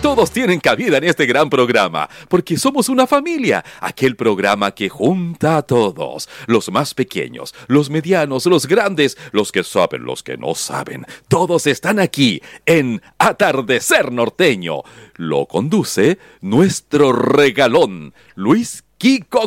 todos tienen cabida en este gran programa, porque somos una familia, aquel programa que junta a todos, los más pequeños, los medianos, los grandes, los que saben, los que no saben, todos están aquí en Atardecer Norteño. Lo conduce nuestro regalón, Luis Kiko